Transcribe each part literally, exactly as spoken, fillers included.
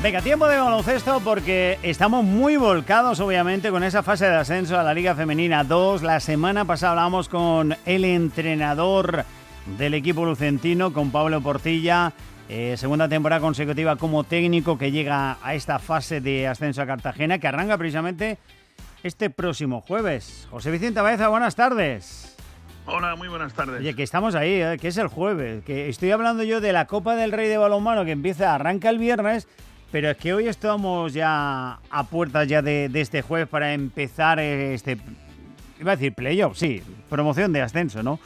Venga, tiempo de baloncesto porque estamos muy volcados, obviamente, con esa fase de ascenso a la Liga Femenina dos. La semana pasada hablamos con el entrenador del equipo lucentino, con Pablo Portilla. Eh, segunda temporada consecutiva como técnico que llega a esta fase de ascenso a Cartagena, que arranca precisamente este próximo jueves. José Vicente Baeza, buenas tardes. Hola, muy buenas tardes. Oye, que estamos ahí, ¿eh? Que es el jueves. Que estoy hablando yo de la Copa del Rey de balonmano que empieza, arranca el viernes, pero es que hoy estamos ya a puertas ya de, de este jueves para empezar este, iba a decir playoff, sí, promoción de ascenso, ¿no?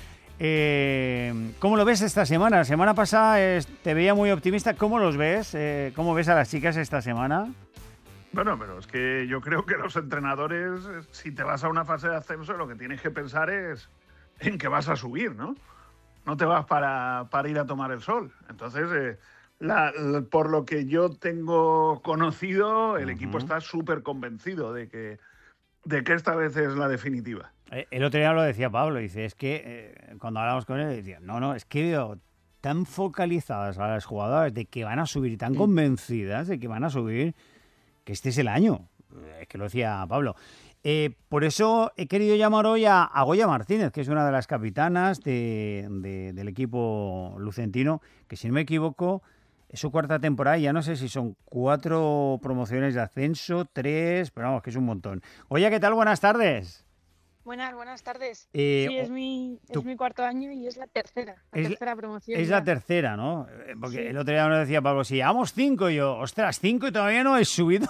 Eh, ¿Cómo lo ves esta semana? La semana pasada eh, te veía muy optimista. ¿Cómo los ves? Eh, ¿Cómo ves a las chicas esta semana? Bueno, pero es que yo creo que los entrenadores, si te vas a una fase de ascenso, lo que tienes que pensar es en que vas a subir, ¿no? No te vas para, para ir a tomar el sol. Entonces, eh, la, la, por lo que yo tengo conocido, el uh-huh. equipo está súper convencido de que, de que esta vez es la definitiva. El otro día lo decía Pablo, dice, es que eh, cuando hablamos con él, decía, no, no, es que veo tan focalizadas a las jugadoras de que van a subir, tan convencidas de que van a subir, que este es el año. Es que lo decía Pablo. Eh, por eso he querido llamar hoy a, a Goya Martínez, que es una de las capitanas de, de, del equipo lucentino, que si no me equivoco es su cuarta temporada y ya no sé si son cuatro promociones de ascenso, tres, pero vamos, que es un montón. Goya, ¿qué tal? Buenas tardes. Buenas, buenas tardes. Eh, sí, es mi, es mi cuarto año y es la tercera, la es, tercera promoción. Es ya. la tercera, ¿no? Porque sí. El otro día nos decía Pablo, si llevamos cinco, y yo, ostras, cinco y todavía no he subido.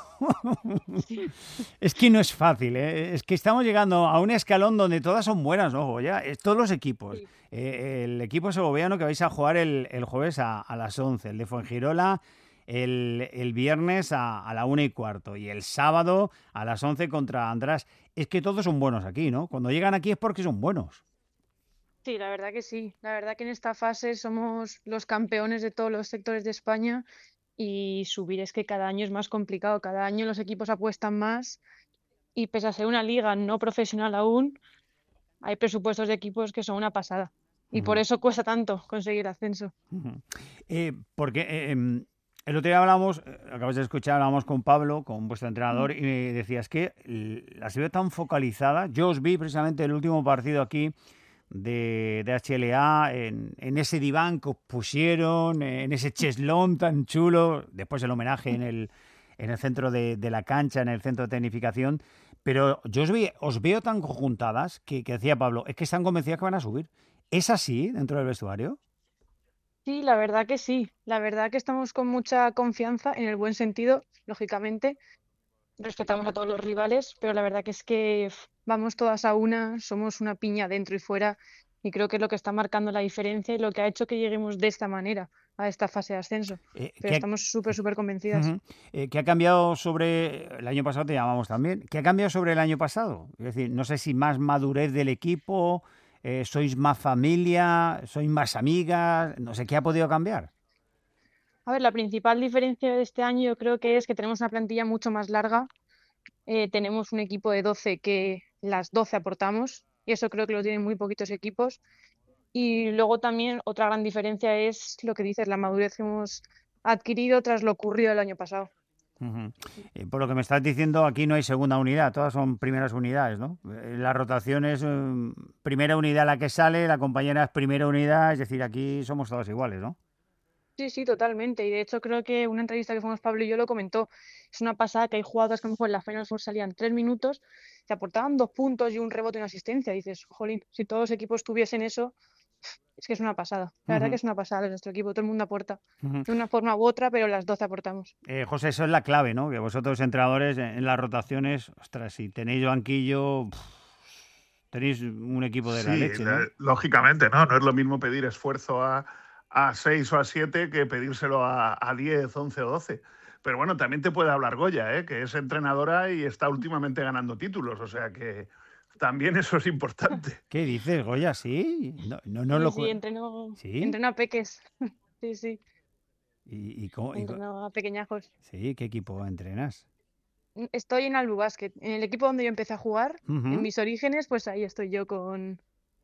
Sí. Es que no es fácil, ¿eh? Es que estamos llegando a un escalón donde todas son buenas, ¿no, Goya? Es todos los equipos. Sí. Eh, el equipo segoviano que vais a jugar el, el jueves a, a las once, el de Fuengirola el, el viernes a, a la una y cuarto y el sábado a las once contra András. Es que todos son buenos aquí, ¿no? Cuando llegan aquí es porque son buenos. Sí, la verdad que sí. La verdad que en esta fase somos los campeones de todos los sectores de España y subir es que cada año es más complicado. Cada año los equipos apuestan más y pese a ser una liga no profesional aún, hay presupuestos de equipos que son una pasada. Y uh-huh. por eso cuesta tanto conseguir ascenso. Uh-huh. Eh, porque... Eh, El otro día hablamos, acabas de escuchar, hablamos con Pablo, con vuestro entrenador, y me decías que las veo tan focalizadas. Yo os vi precisamente el último partido aquí de, de H L A, en, en ese diván que os pusieron, en ese cheslón tan chulo, después el homenaje en el, en el centro de, de la cancha, en el centro de tecnificación. Pero yo os, vi, os veo tan conjuntadas que, que decía Pablo, es que están convencidas que van a subir. ¿Es así dentro del vestuario? Sí, la verdad que sí. La verdad que estamos con mucha confianza, en el buen sentido, lógicamente. Respetamos a todos los rivales, pero la verdad que es que vamos todas a una, somos una piña dentro y fuera, y creo que es lo que está marcando la diferencia y lo que ha hecho que lleguemos de esta manera a esta fase de ascenso. Eh, pero ha... estamos súper, súper convencidas. Uh-huh. Eh, ¿Qué ha cambiado sobre el año pasado? Te llamamos también. ¿Qué ha cambiado sobre el año pasado? Es decir, no sé si más madurez del equipo... Eh, ¿Sois más familia? ¿Sois más amigas? No sé, ¿qué ha podido cambiar? A ver, la principal diferencia de este año yo creo que es que tenemos una plantilla mucho más larga. Eh, tenemos un equipo de doce que las doce aportamos y eso creo que lo tienen muy poquitos equipos. Y luego también otra gran diferencia es lo que dices, la madurez que hemos adquirido tras lo ocurrido el año pasado. Uh-huh. Eh, por lo que me estás diciendo, aquí no hay segunda unidad, todas son primeras unidades, ¿no? Eh, la rotación es um, primera unidad la que sale, la compañera es primera unidad, es decir, aquí somos todos iguales, ¿no? Sí, sí, totalmente. Y de hecho creo que una entrevista que fuimos Pablo y yo lo comentó. Es una pasada que hay jugadoras que a lo mejor en la Final Four salían tres minutos, te aportaban dos puntos y un rebote y una asistencia. Y dices, jolín, si todos los equipos tuviesen eso, es que es una pasada. La uh-huh. verdad que es una pasada de nuestro equipo, todo el mundo aporta. Uh-huh. De una forma u otra, pero las doce aportamos. Eh, José, eso es la clave, ¿no? Que vosotros, entrenadores, en, en las rotaciones, ostras, si tenéis banquillo, pff, tenéis un equipo de sí, la leche, ¿no? Lógicamente, ¿no? No es lo mismo pedir esfuerzo a, a seis o a siete que pedírselo a, a diez, once o doce. Pero bueno, también te puede hablar Goya, ¿eh? Que es entrenadora y está últimamente ganando títulos, o sea que... También eso es importante. ¿Qué dices, Goya? ¿Sí? No, no, no sí, lo... sí, entreno, ¿Sí? entreno a peques. sí, sí. ¿Y, y cómo? Entreno a pequeñajos. Sí, ¿qué equipo entrenas? Estoy en Albubasket, en el equipo donde yo empecé a jugar, uh-huh. en mis orígenes, pues ahí estoy yo con,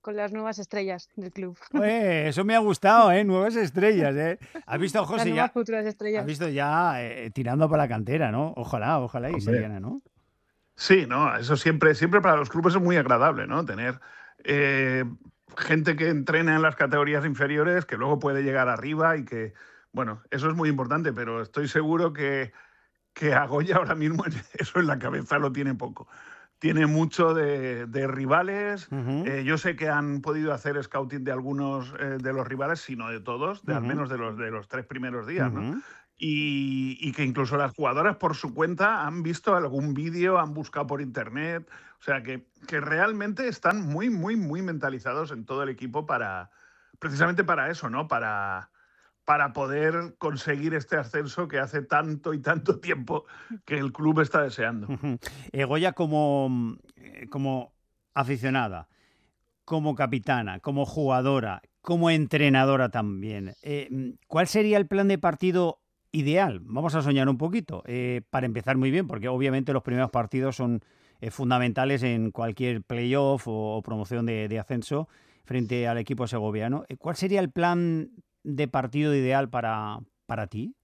con las nuevas estrellas del club. Pues eso me ha gustado, ¿eh? Nuevas estrellas, ¿eh? ¿Has visto, Las José, nuevas ya? futuras ¿Has estrellas. visto ya eh, tirando para la cantera, ¿no? Ojalá, ojalá y Hombre. Seriana, ¿no? Sí, no, eso siempre, siempre para los clubes es muy agradable, ¿no? Tener eh, gente que entrena en las categorías inferiores, que luego puede llegar arriba y que, bueno, eso es muy importante, pero estoy seguro que, que a Goya ahora mismo eso en la cabeza lo tiene poco. Tiene mucho de, de rivales. Ujú, Eh, yo sé que han podido hacer scouting de algunos eh, de los rivales, si no de todos, de al ujú, menos de los, de los tres primeros días, ¿no? ujú. Y, y que incluso las jugadoras por su cuenta han visto algún vídeo, han buscado por internet. O sea, que, que realmente están muy, muy, muy mentalizados en todo el equipo para, precisamente para eso, ¿no? Para, para poder conseguir este ascenso que hace tanto y tanto tiempo que el club está deseando. Ujú. Eh, Goya, como, mm, eh, como aficionada, como capitana, como jugadora, como entrenadora también, eh, mm, ¿cuál sería el plan de partido ideal? Vamos a soñar un poquito. Eh, para empezar muy bien, porque obviamente los primeros partidos son eh, fundamentales en cualquier playoff o, o promoción de, de ascenso frente al equipo segoviano. Eh, ¿Cuál sería el plan de partido ideal para, para ti?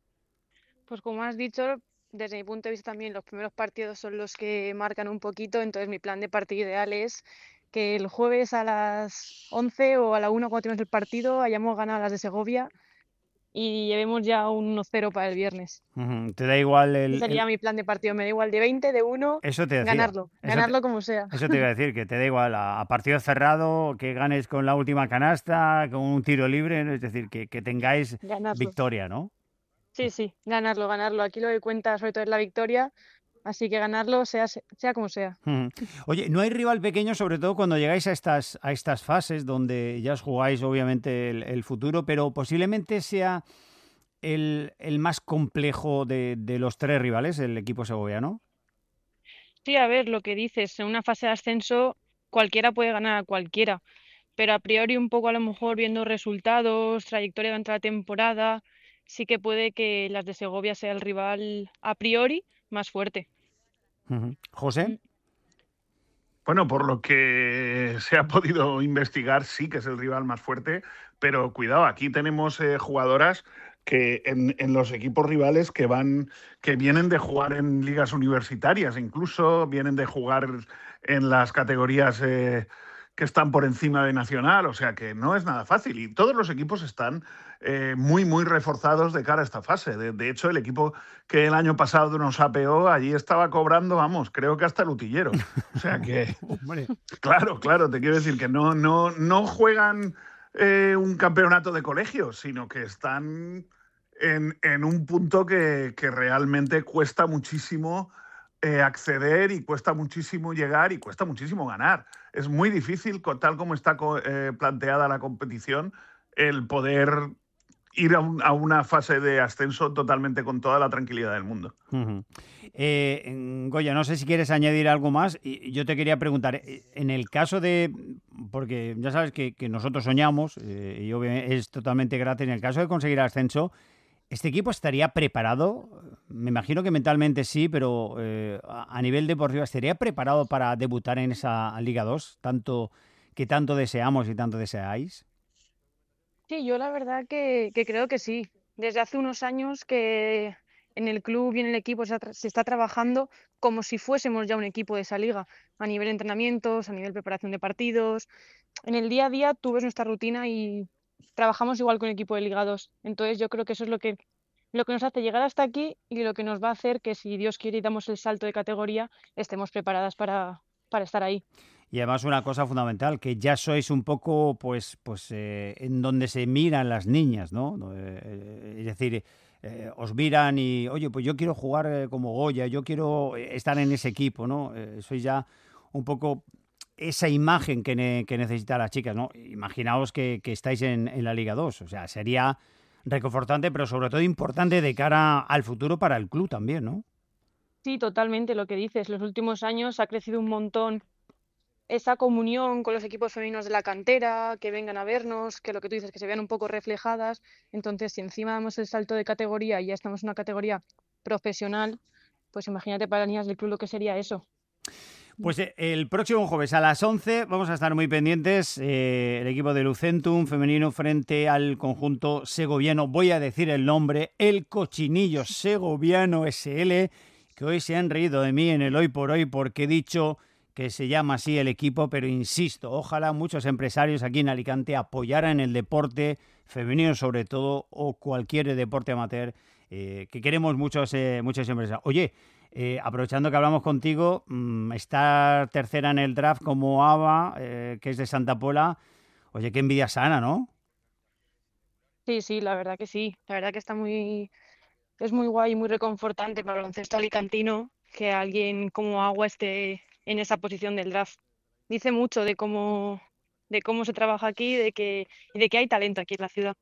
Pues como has dicho, desde mi punto de vista también los primeros partidos son los que marcan un poquito, entonces mi plan de partido ideal es que el jueves a las once o a la una cuando tenemos el partido hayamos ganado las de Segovia y llevemos ya un uno cero para el viernes. Ujú. ¿Te da igual Ese el, sería el- mi plan de partido, me da igual de veinte, de uno, Eso te decía. ganarlo, Eso te, ganarlo como sea. eso te iba a decir, que te da igual a, a partido cerrado, que ganes con la última canasta, con un tiro libre, ¿no? Es decir, que, que tengáis Ganarlo. victoria, ¿no? Sí, sí, ganarlo, ganarlo. Aquí lo que cuenta sobre todo es la victoria, así que ganarlo sea, sea como sea. Ujú. Oye, ¿no hay rival pequeño, sobre todo cuando llegáis a estas, a estas fases donde ya os jugáis obviamente el, el futuro, pero posiblemente sea el, el más complejo de, de los tres rivales, el equipo segoviano? Sí, a ver, lo que dices, en una fase de ascenso cualquiera puede ganar a cualquiera, pero a priori un poco a lo mejor viendo resultados, trayectoria durante la temporada, sí que puede que las de Segovia sea el rival a priori más fuerte. Ujú. José. Mm. Bueno, por lo que se ha podido investigar, sí que es el rival más fuerte, pero cuidado, aquí tenemos eh, jugadoras que en, en los equipos rivales que van, que vienen de jugar en ligas universitarias, incluso vienen de jugar en las categorías eh, que están por encima de nacional, o sea que no es nada fácil. Y todos los equipos están eh, muy, muy reforzados de cara a esta fase. De, de hecho, el equipo que el año pasado nos apeó, allí estaba cobrando, vamos, creo que hasta el utillero. O sea que, Hombre. claro, claro, te quiero decir que no, no, no juegan eh, un campeonato de colegio, sino que están en, en un punto que, que realmente cuesta muchísimo eh, acceder y cuesta muchísimo llegar y cuesta muchísimo ganar. Es muy difícil, co- tal como está co- eh, planteada la competición, el poder ir a, un- a una fase de ascenso totalmente con toda la tranquilidad del mundo. Ujú. Eh, en- Goya, no sé si quieres añadir algo más. Y yo te quería preguntar, eh, en el caso de, porque ya sabes que, que nosotros soñamos, eh, y obviamente es totalmente gratis, en el caso de conseguir el ascenso, ¿este equipo estaría preparado? Me imagino que mentalmente sí, pero eh, a, a nivel deportivo, ¿estaría preparado para debutar en esa Liga dos, tanto, que tanto deseamos y tanto deseáis? Sí, yo la verdad que, que creo que sí. Desde hace unos años que en el club y en el equipo se, ha tra- se está trabajando como si fuésemos ya un equipo de esa liga, a nivel de entrenamientos, a nivel preparación de partidos. En el día a día tú ves nuestra rutina y trabajamos igual que un equipo de Liga dos. Entonces yo creo que eso es lo que, lo que nos hace llegar hasta aquí y lo que nos va a hacer que si Dios quiere y damos el salto de categoría, estemos preparadas para, para estar ahí. Y además una cosa fundamental, que ya sois un poco, pues, pues eh, en donde se miran las niñas, ¿no? No, eh, es decir, eh, os miran y, oye, pues yo quiero jugar eh, como Goya, yo quiero eh, estar en ese equipo, ¿no? Eh, sois ya un poco esa imagen que, ne- que necesitan las chicas, ¿no? Imaginaos que, que estáis en, en la Liga dos, o sea, sería reconfortante, pero sobre todo importante de cara al futuro para el club también, ¿no? Sí, totalmente lo que dices. Los últimos años ha crecido un montón esa comunión con los equipos femeninos de la cantera, que vengan a vernos, que lo que tú dices, que se vean un poco reflejadas. Entonces, si encima damos el salto de categoría y ya estamos en una categoría profesional, pues imagínate para las niñas del club lo que sería eso. Pues el próximo jueves a las once vamos a estar muy pendientes. Eh, el equipo de Lucentum femenino frente al conjunto segoviano. Voy a decir el nombre, el Cochinillo Segoviano S L, que hoy se han reído de mí en el Hoy por Hoy porque he dicho que se llama así el equipo, pero insisto, ojalá muchos empresarios aquí en Alicante apoyaran el deporte femenino sobre todo, o cualquier deporte amateur, eh, que queremos muchos, eh, muchas empresas. Oye, eh, aprovechando que hablamos contigo, mmm, estar tercera en el draft como Ava, eh, que es de Santa Pola, oye, qué envidia sana, ¿no? Sí, sí, la verdad que sí. La verdad que está muy, es muy guay y muy reconfortante para el baloncesto alicantino que alguien como Agua esté en esa posición del draft. Dice mucho de cómo, de cómo se trabaja aquí, de que, y de que hay talento aquí en la ciudad.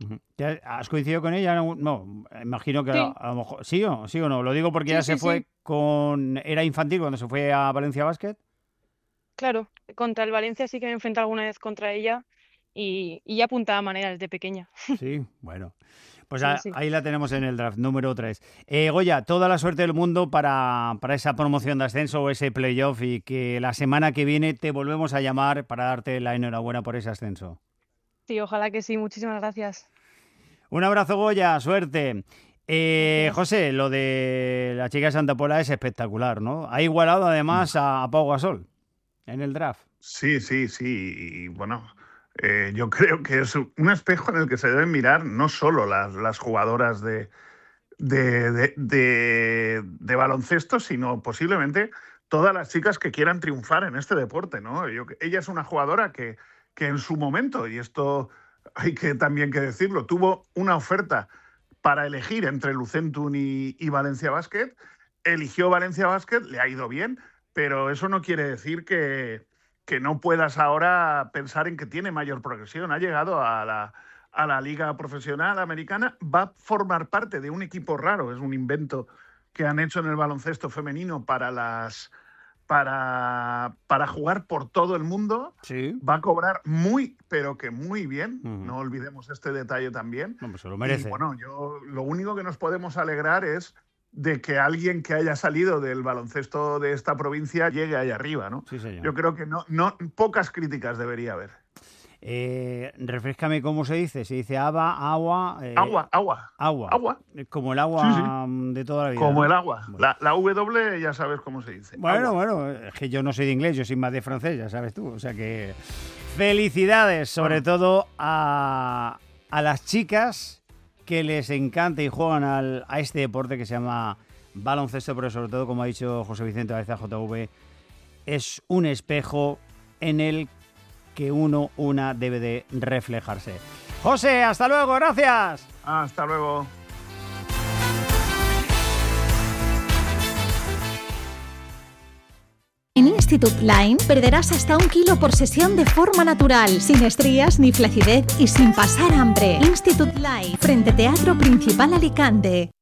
¿Has coincidido con ella? No, no, imagino que Sí. a, a lo mejor... ¿Sí o, sí o no? Lo digo porque Sí, ella sí, se fue sí. con... Era infantil cuando se fue a Valencia Basket. Claro, contra el Valencia sí que me he enfrentado alguna vez contra ella y, y ya apuntaba manera desde pequeña. Sí, bueno. Pues Sí, a, sí. ahí la tenemos en el draft, número tres. Eh, Goya, toda la suerte del mundo para, para esa promoción de ascenso o ese playoff, y que la semana que viene te volvemos a llamar para darte la enhorabuena por ese ascenso. Sí, ojalá que sí. Muchísimas gracias. Un abrazo, Goya, suerte. Eh, Gracias. José, lo de la chica de Santa Pola es espectacular, ¿no? Ha igualado además a, a Pau Gasol en el draft. Sí, sí, sí. Y bueno, eh, yo creo que es un espejo en el que se deben mirar no solo las, las jugadoras de, de, de, de, de baloncesto, sino posiblemente todas las chicas que quieran triunfar en este deporte, ¿no? Yo, ella es una jugadora que, que en su momento, y esto hay que también que decirlo, tuvo una oferta para elegir entre Lucentum y, y Valencia Basket, eligió Valencia Basket, le ha ido bien, pero eso no quiere decir que, que no puedas ahora pensar en que tiene mayor progresión. Ha llegado a la, a la Liga Profesional Americana, va a formar parte de un equipo raro, es un invento que han hecho en el baloncesto femenino para las... Para, para jugar por todo el mundo. Sí. Va a cobrar muy, pero que muy bien. Uh-huh. No olvidemos este detalle también. No, pues se lo merece. Y bueno, yo lo único que nos podemos alegrar es de que alguien que haya salido del baloncesto de esta provincia llegue ahí arriba, ¿no? Sí, señor. Yo creo que no, no, pocas críticas debería haber. Eh, refrescame cómo se dice. Se dice agua, agua. Eh, agua, agua. Agua. Agua. Como el agua sí, sí. de toda la vida. Como ¿no? el agua. Bueno. La, la W ya sabes cómo se dice. Bueno, agua. bueno, es que yo no soy de inglés, yo soy más de francés, ya sabes tú. O sea que felicidades, sobre bueno. todo a, a las chicas que les encanta y juegan al, a este deporte que se llama baloncesto, pero sobre todo, como ha dicho José Vicente Baeza J V, es un espejo en el que uno, una debe de reflejarse. José, hasta luego, gracias. Hasta luego. En Institut Line perderás hasta un kilo por sesión de forma natural, sin estrías ni flacidez y sin pasar hambre. Institut Line, frente Teatro Principal Alicante.